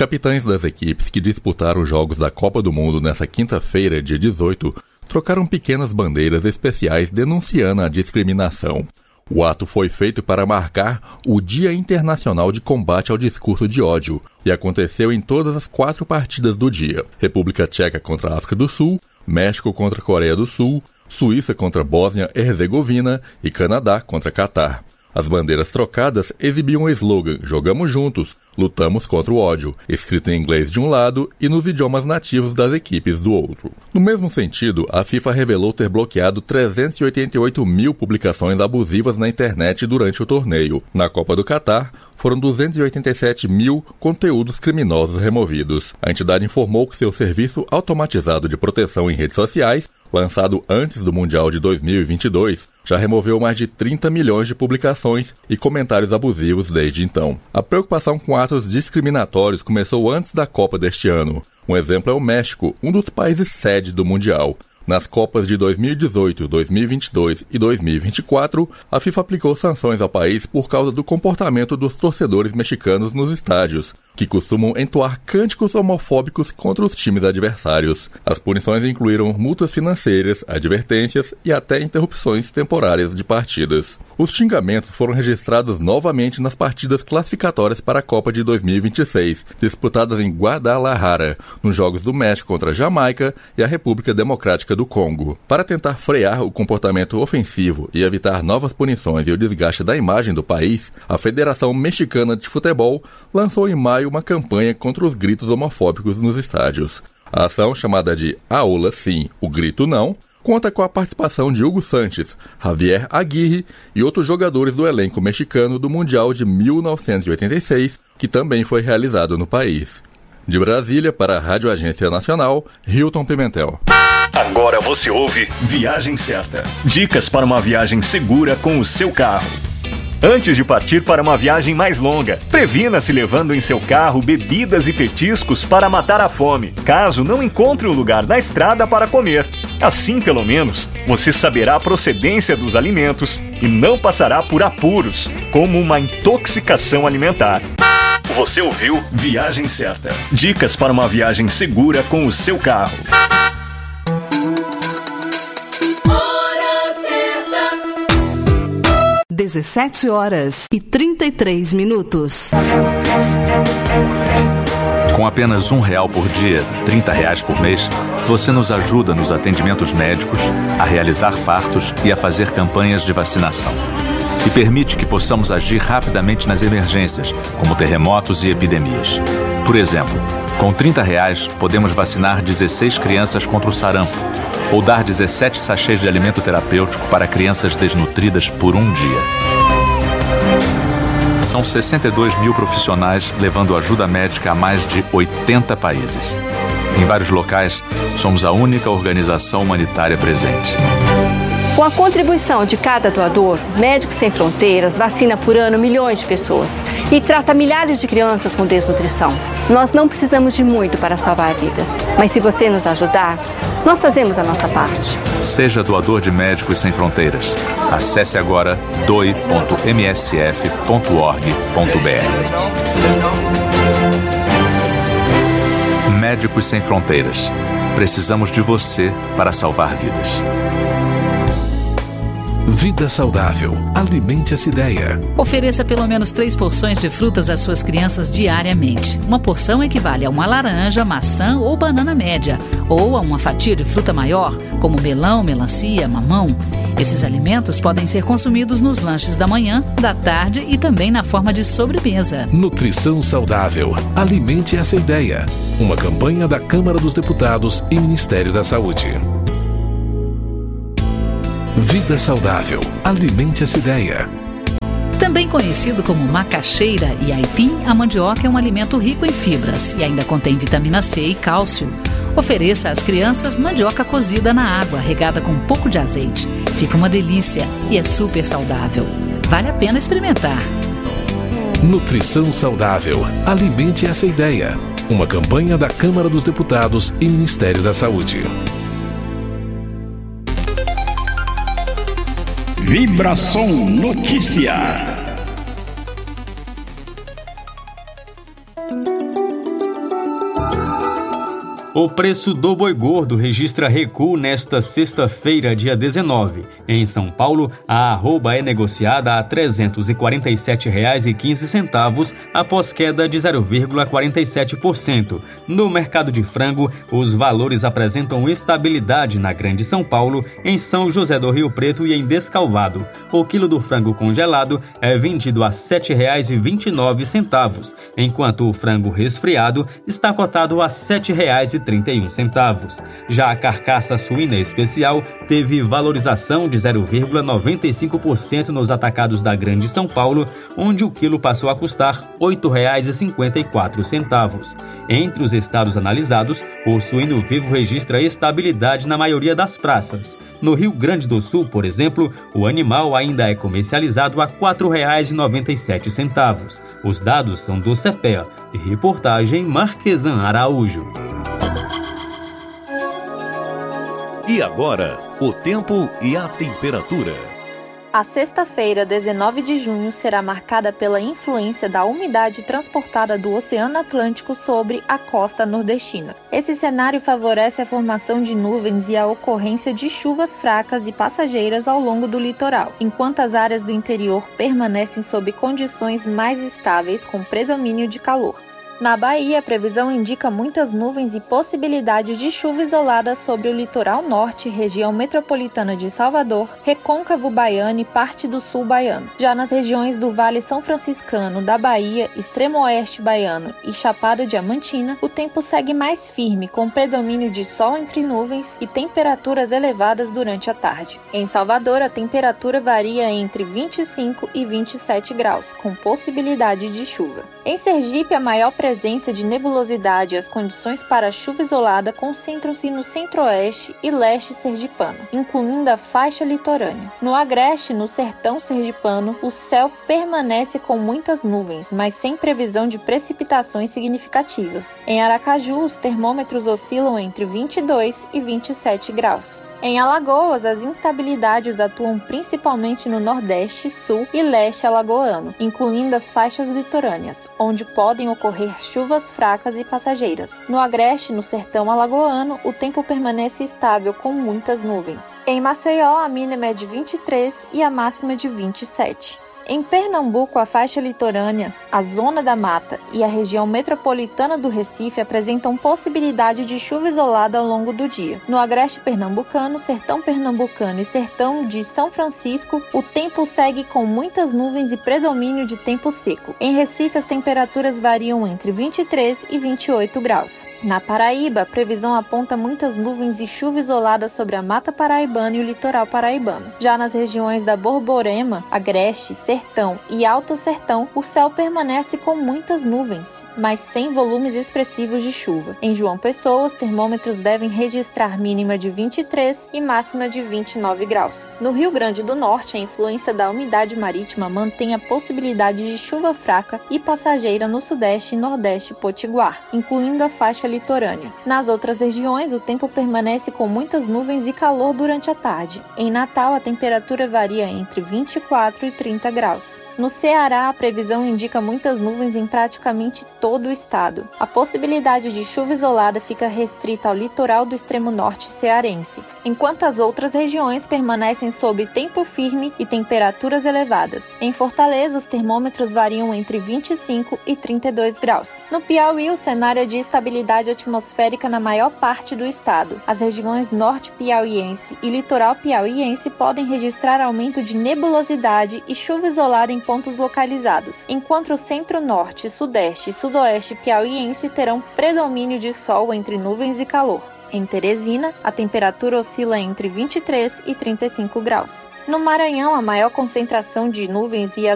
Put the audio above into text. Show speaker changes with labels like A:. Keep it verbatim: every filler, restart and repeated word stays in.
A: capitães das equipes que disputaram os Jogos da Copa do Mundo nesta quinta-feira, dia dezoito, trocaram pequenas bandeiras especiais denunciando a discriminação. O ato foi feito para marcar o Dia Internacional de Combate ao Discurso de Ódio e aconteceu em todas as quatro partidas do dia: República Tcheca contra a África do Sul, México contra a Coreia do Sul, Suíça contra a Bósnia e Herzegovina e Canadá contra Catar. As bandeiras trocadas exibiam o slogan "Jogamos juntos, lutamos contra o ódio", escrito em inglês de um lado e nos idiomas nativos das equipes do outro. No mesmo sentido, a FIFA revelou ter bloqueado trezentas e oitenta e oito mil publicações abusivas na internet durante o torneio. Na Copa do Catar, foram duzentos e oitenta e sete mil conteúdos criminosos removidos. A entidade informou que seu serviço automatizado de proteção em redes sociais, lançado antes do Mundial de dois mil e vinte e dois, já removeu mais de trinta milhões de publicações e comentários abusivos desde então. A preocupação com atos discriminatórios começou antes da Copa deste ano. Um exemplo é o México, um dos países sede do Mundial. Nas Copas de dois mil e dezoito, dois mil e vinte e dois e dois mil e vinte e quatro, a FIFA aplicou sanções ao país por causa do comportamento dos torcedores mexicanos nos estádios, que costumam entoar cânticos homofóbicos contra os times adversários. As punições incluíram multas financeiras, advertências e até interrupções temporárias de partidas. Os xingamentos foram registrados novamente nas partidas classificatórias para a Copa de dois mil e vinte e seis, disputadas em Guadalajara, nos Jogos do México contra a Jamaica e a República Democrática do Congo. Para tentar frear o comportamento ofensivo e evitar novas punições e o desgaste da imagem do país, a Federação Mexicana de Futebol lançou em maio uma campanha contra os gritos homofóbicos nos estádios. A ação, chamada de "Aula Sim, o Grito Não", conta com a participação de Hugo Sanches, Javier Aguirre e outros jogadores do elenco mexicano do Mundial de mil novecentos e oitenta e seis, que também foi realizado no país. De Brasília, para a Rádio Agência Nacional, Hilton Pimentel.
B: Agora você ouve Viagem Certa. Dicas para uma viagem segura com o seu carro. Antes de partir para uma viagem mais longa, previna-se levando em seu carro bebidas e petiscos para matar a fome, caso não encontre um lugar na estrada para comer. Assim, pelo menos, você saberá a procedência dos alimentos e não passará por apuros, como uma intoxicação alimentar. Você ouviu Viagem Certa. Dicas para uma viagem segura com o seu carro.
C: dezessete horas e trinta e três minutos.
D: Com apenas um real por dia, trinta reais por mês, você nos ajuda nos atendimentos médicos, a realizar partos e a fazer campanhas de vacinação. E permite que possamos agir rapidamente nas emergências, como terremotos e epidemias. Por exemplo, com trinta reais podemos vacinar dezesseis crianças contra o sarampo, ou dar dezessete sachês de alimento terapêutico para crianças desnutridas por um dia. São sessenta e dois mil profissionais levando ajuda médica a mais de oitenta países. Em vários locais, somos a única organização humanitária presente.
E: Com a contribuição de cada doador, Médicos Sem Fronteiras vacina por ano milhões de pessoas e trata milhares de crianças com desnutrição. Nós não precisamos de muito para salvar vidas, mas se você nos ajudar, nós fazemos a nossa parte.
D: Seja doador de Médicos Sem Fronteiras. Acesse agora doe ponto m s f ponto org ponto b r. Médicos Sem Fronteiras. Precisamos de você para salvar vidas.
F: Vida saudável. Alimente essa ideia.
G: Ofereça pelo menos três porções de frutas às suas crianças diariamente. Uma porção equivale a uma laranja, maçã ou banana média, ou a uma fatia de fruta maior, como melão, melancia, mamão. Esses alimentos podem ser consumidos nos lanches da manhã, da tarde e também na forma de sobremesa.
F: Nutrição saudável. Alimente essa ideia. Uma campanha da Câmara dos Deputados e Ministério da Saúde. Vida saudável. Alimente essa ideia.
G: Também conhecido como macaxeira e aipim, a mandioca é um alimento rico em fibras e ainda contém vitamina C e cálcio. Ofereça às crianças mandioca cozida na água, regada com um pouco de azeite. Fica uma delícia e é super saudável. Vale a pena experimentar.
F: Nutrição saudável. Alimente essa ideia. Uma campanha da Câmara dos Deputados e Ministério da Saúde.
H: Vibração Notícia. O preço do boi gordo registra recuo nesta sexta-feira, dia dezenove. Em São Paulo, a arroba é negociada a trezentos e quarenta e sete reais e quinze centavos após queda de zero vírgula quarenta e sete por cento. No mercado de frango, os valores apresentam estabilidade na Grande São Paulo, em São José do Rio Preto e em Descalvado. O quilo do frango congelado é vendido a sete reais e vinte e nove centavos, enquanto o frango resfriado está cotado a sete reais e trinta e um centavos. Já a carcaça suína especial teve valorização de zero vírgula noventa e cinco por cento nos atacados da Grande São Paulo, onde o quilo passou a custar oito reais e cinquenta e quatro centavos. Entre os estados analisados, o suíno vivo registra estabilidade na maioria das praças. No Rio Grande do Sul, por exemplo, o animal ainda é comercializado a quatro reais e noventa e sete centavos. Os dados são do CEPEA. Reportagem Marquesan Araújo.
B: E agora, o tempo e a temperatura.
I: A sexta-feira, dezenove de junho, será marcada pela influência da umidade transportada do Oceano Atlântico sobre a costa nordestina. Esse cenário favorece a formação de nuvens e a ocorrência de chuvas fracas e passageiras ao longo do litoral, enquanto as áreas do interior permanecem sob condições mais estáveis com predomínio de calor. Na Bahia, a previsão indica muitas nuvens e possibilidade de chuva isolada sobre o litoral norte, região metropolitana de Salvador, Recôncavo Baiano e parte do sul baiano. Já nas regiões do Vale São Franciscano, da Bahia, Extremo Oeste Baiano e Chapada Diamantina, o tempo segue mais firme, com predomínio de sol entre nuvens e temperaturas elevadas durante a tarde. Em Salvador, a temperatura varia entre vinte e cinco e vinte e sete graus, com possibilidade de chuva. Em Sergipe, a maior presença de nebulosidade e as condições para chuva isolada concentram-se no centro-oeste e leste sergipano, incluindo a faixa litorânea. No agreste, no sertão sergipano, o céu permanece com muitas nuvens, mas sem previsão de precipitações significativas. Em Aracaju, os termômetros oscilam entre vinte e dois e vinte e sete graus. Em Alagoas, as instabilidades atuam principalmente no nordeste, sul e leste alagoano, incluindo as faixas litorâneas, onde podem ocorrer chuvas fracas e passageiras. No agreste, no sertão alagoano, o tempo permanece estável com muitas nuvens. Em Maceió, a mínima é de vinte e três e a máxima de vinte e sete. Em Pernambuco, a faixa litorânea, a Zona da Mata e a região metropolitana do Recife apresentam possibilidade de chuva isolada ao longo do dia. No agreste pernambucano, sertão pernambucano e sertão de São Francisco, o tempo segue com muitas nuvens e predomínio de tempo seco. Em Recife, as temperaturas variam entre vinte e três e vinte e oito graus. Na Paraíba, a previsão aponta muitas nuvens e chuva isolada sobre a Mata Paraibana e o litoral paraibano. Já nas regiões da Borborema, Agreste, Sertão e Alto Sertão, o céu permanece com muitas nuvens, mas sem volumes expressivos de chuva. Em João Pessoa, os termômetros devem registrar mínima de vinte e três e máxima de vinte e nove graus. No Rio Grande do Norte, a influência da umidade marítima mantém a possibilidade de chuva fraca e passageira no Sudeste e Nordeste Potiguar, incluindo a faixa litorânea. Nas outras regiões, o tempo permanece com muitas nuvens e calor durante a tarde. Em Natal, a temperatura varia entre vinte e quatro e trinta graus. No Ceará, a previsão indica muitas nuvens em praticamente todo o estado. A possibilidade de chuva isolada fica restrita ao litoral do extremo norte cearense, enquanto as outras regiões permanecem sob tempo firme e temperaturas elevadas. Em Fortaleza, os termômetros variam entre vinte e cinco e trinta e dois graus. No Piauí, o cenário é de estabilidade atmosférica na maior parte do estado. As regiões norte piauiense e litoral piauiense podem registrar aumento de nebulosidade e chuva isolada em pontos localizados, enquanto o centro-norte, sudeste e sudoeste piauiense terão predomínio de sol entre nuvens e calor. Em Teresina, a temperatura oscila entre vinte e três e trinta e cinco graus. No Maranhão, a maior concentração de nuvens e as